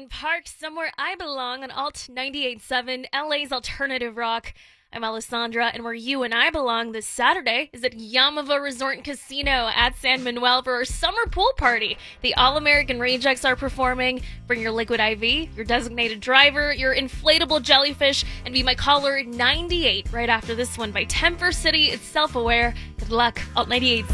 Lincoln Park, somewhere I belong on Alt 98.7, LA's alternative rock. I'm Alessandra, and where you and I belong this Saturday is at Yamava Resort and Casino at San Manuel for our summer pool party. The All-American Ragex are performing. Bring your liquid IV, your designated driver, your inflatable jellyfish, and be my caller 98 right after this one by Temper City. It's self-aware. Good luck, Alt 98.7.